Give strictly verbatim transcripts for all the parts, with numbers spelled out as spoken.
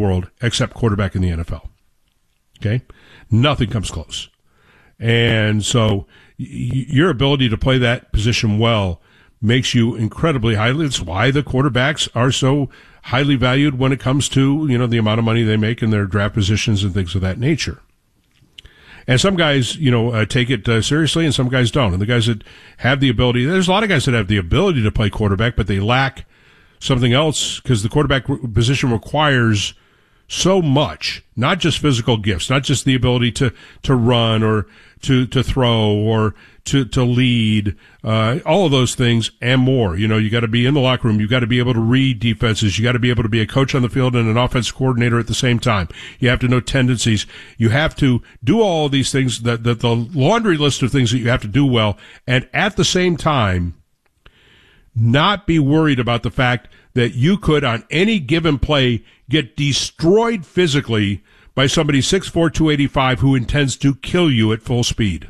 world except quarterback in the N F L. Okay? Nothing comes close. And so y- your ability to play that position well makes you incredibly highly. It's why the quarterbacks are so highly valued when it comes to, you know, the amount of money they make in their draft positions and things of that nature. And some guys, you know, uh, take it uh, seriously and some guys don't. And the guys that have the ability, there's a lot of guys that have the ability to play quarterback, but they lack something else because the quarterback position requires so much, not just physical gifts, not just the ability to, to run or to, to throw or to, to lead, uh, all of those things and more. You know, you got to be in the locker room. You got to be able to read defenses. You got to be able to be a coach on the field and an offensive coordinator at the same time. You have to know tendencies. You have to do all of these things, that, that the laundry list of things that you have to do well. And at the same time, not be worried about the fact that you could, on any given play, get destroyed physically by somebody six four, two eighty-five who intends to kill you at full speed.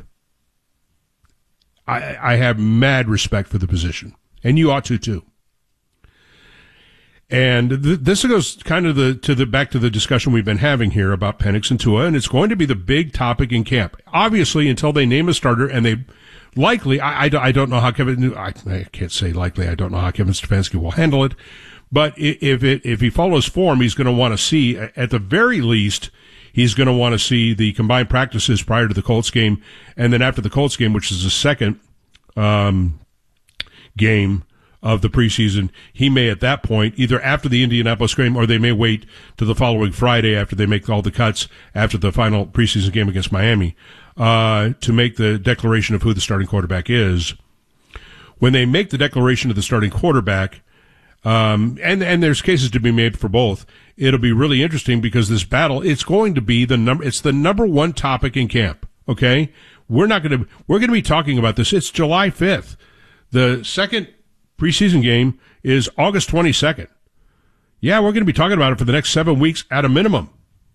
I, I have mad respect for the position, and you ought to too. And th- this goes kind of the to the back to the discussion we've been having here about Penix and Tua, and it's going to be the big topic in camp. Obviously, until they name a starter, and they likely, I, I, I don't know how Kevin, I, I can't say likely, I don't know how Kevin Stefanski will handle it, but if it if he follows form, he's going to want to see, at the very least, he's going to want to see the combined practices prior to the Colts game, and then after the Colts game, which is the second um, game of the preseason, he may at that point, either after the Indianapolis game or they may wait to the following Friday after they make all the cuts after the final preseason game against Miami, uh, to make the declaration of who the starting quarterback is. When they make the declaration of the starting quarterback, um, and, and there's cases to be made for both, it'll be really interesting because this battle, it's going to be the number, it's the number one topic in camp. Okay. We're not going to, we're going to be talking about this. It's July fifth. The second preseason game is August twenty-second. Yeah, we're going to be talking about it for the next seven weeks at a minimum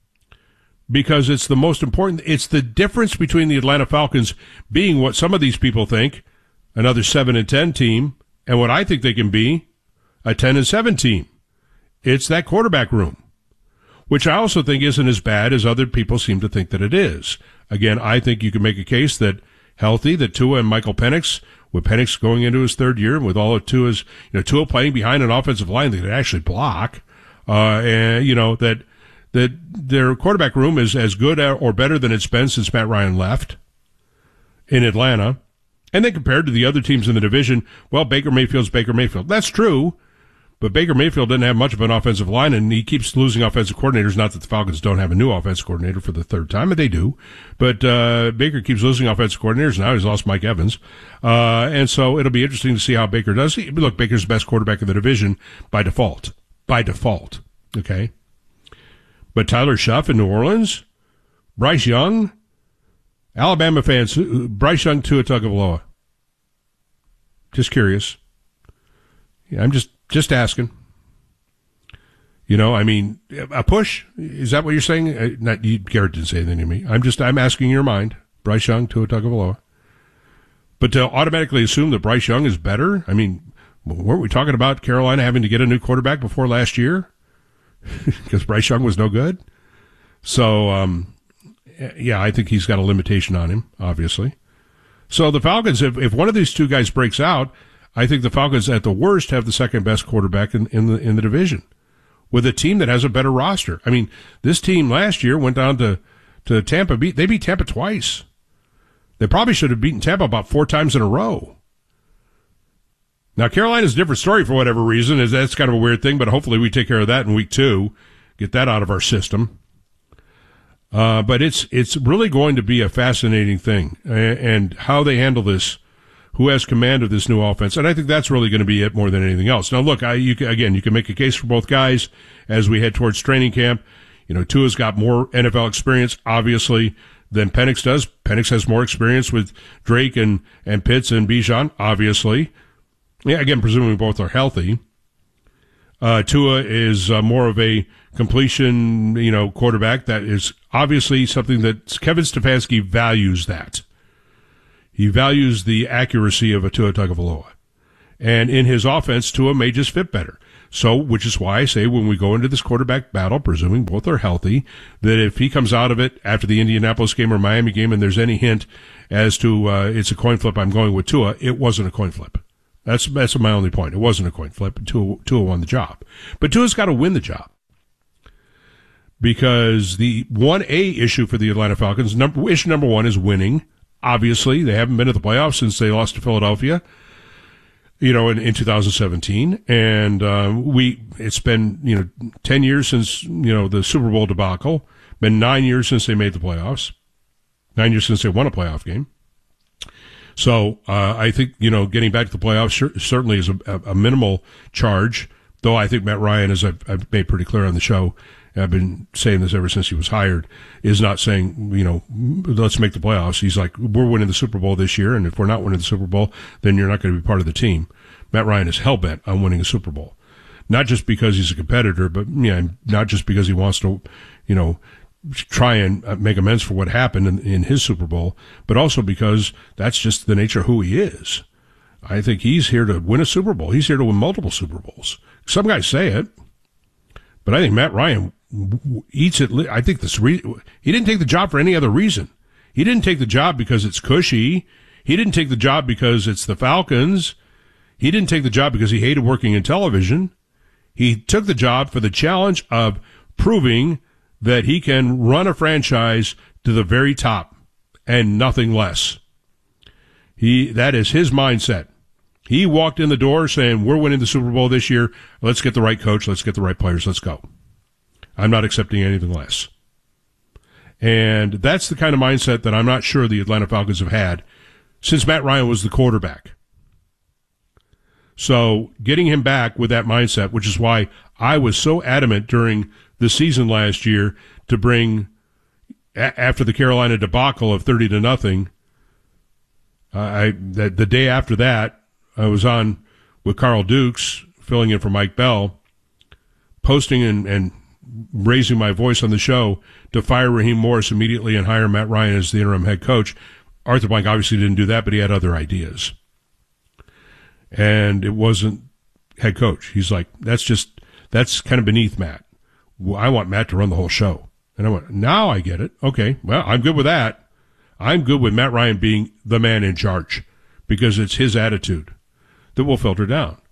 because it's the most important. It's the difference between the Atlanta Falcons being what some of these people think, another seven and ten team, and what I think they can be, a ten and seven team. It's that quarterback room, which I also think isn't as bad as other people seem to think that it is. Again, I think you can make a case that healthy, that Tua and Michael Penix, with Penix going into his third year, and with all of Tua's, you know, Tua playing behind an offensive line that could actually block, uh, and, you know, that, that their quarterback room is as good or better than it's been since Matt Ryan left in Atlanta. And then compared to the other teams in the division, well, Baker Mayfield's Baker Mayfield. That's true. But Baker Mayfield didn't have much of an offensive line, and he keeps losing offensive coordinators. Not that the Falcons don't have a new offensive coordinator for the third time, but they do. But uh Baker keeps losing offensive coordinators. Now he's lost Mike Evans. Uh And so it'll be interesting to see how Baker does. He, look, Baker's the best quarterback in the division by default. By default. Okay? But Tyler Shuff in New Orleans, Bryce Young, Alabama fans, Bryce Young, Tua Tagovailoa. Just curious. Yeah, I'm just Just asking. You know, I mean, a push? Is that what you're saying? Uh, not you, Garrett didn't say anything to me. I'm just, I'm asking your mind. Bryce Young, Tua Tagovailoa. But to automatically assume that Bryce Young is better? I mean, weren't we talking about Carolina having to get a new quarterback before last year? Because Bryce Young was no good? So, um, yeah, I think he's got a limitation on him, obviously. So the Falcons, if, if one of these two guys breaks out, I think the Falcons, at the worst, have the second best quarterback in, in the in the division, with a team that has a better roster. I mean, this team last year went down to to Tampa. Beat they beat Tampa twice. They probably should have beaten Tampa about four times in a row. Now, Carolina's a different story for whatever reason. Is that's kind of a weird thing, but hopefully we take care of that in week two, get that out of our system. Uh, but it's it's really going to be a fascinating thing, and how they handle this. Who has command of this new offense? And I think that's really going to be it more than anything else. Now, look, I, you can, again, you can make a case for both guys as we head towards training camp. You know, Tua's got more N F L experience, obviously, than Penix does. Penix has more experience with Drake and, and Pitts and Bijan, obviously. Yeah, again, presuming both are healthy. Uh, Tua is uh, more of a completion, you know, quarterback. That is obviously something that Kevin Stefanski values that. He values the accuracy of a Tua Tagovailoa. And in his offense, Tua may just fit better. So, which is why I say when we go into this quarterback battle, presuming both are healthy, that if he comes out of it after the Indianapolis game or Miami game and there's any hint as to uh, it's a coin flip, I'm going with Tua, it wasn't a coin flip. That's that's my only point. It wasn't a coin flip. Tua, Tua won the job. But Tua's got to win the job. Because the one A issue for the Atlanta Falcons, number, issue number one is winning. Obviously, they haven't been to the playoffs since they lost to Philadelphia, you know, in, in two thousand seventeen. And uh, we it's been, you know, ten years since, you know, the Super Bowl debacle. Been nine years since they made the playoffs. Nine years since they won a playoff game. So uh, I think, you know, getting back to the playoffs sure, certainly is a, a minimal charge, though I think Matt Ryan, as I've, I've made pretty clear on the show, I've been saying this ever since he was hired, is not saying, you know, let's make the playoffs. He's like, we're winning the Super Bowl this year, and if we're not winning the Super Bowl, then you're not going to be part of the team. Matt Ryan is hell-bent on winning a Super Bowl. Not just because he's a competitor, but, yeah, not just because he wants to, you know, try and make amends for what happened in, in his Super Bowl, but also because that's just the nature of who he is. I think he's here to win a Super Bowl. He's here to win multiple Super Bowls. Some guys say it, but I think Matt Ryan eats it. I think this re- he didn't take the job for any other reason. He didn't take the job because it's cushy. He didn't take the job because it's the Falcons. He didn't take the job because he hated working in television. He took the job for the challenge of proving that he can run a franchise to the very top and nothing less. He that is his mindset. He walked in the door saying, we're winning the Super Bowl this year. Let's get the right coach. Let's get the right players. Let's go. I'm not accepting anything less. And that's the kind of mindset that I'm not sure the Atlanta Falcons have had since Matt Ryan was the quarterback. So getting him back with that mindset, which is why I was so adamant during the season last year to bring, a- after the Carolina debacle of thirty to nothing, uh, I the, the day after that, I was on with Carl Dukes, filling in for Mike Bell, posting and, and raising my voice on the show to fire Raheem Morris immediately and hire Matt Ryan as the interim head coach. Arthur Blank obviously didn't do that, but he had other ideas. And it wasn't head coach. He's like, that's just, that's kind of beneath Matt. I want Matt to run the whole show. And I went, now I get it. Okay, well, I'm good with that. I'm good with Matt Ryan being the man in charge because it's his attitude that will filter down.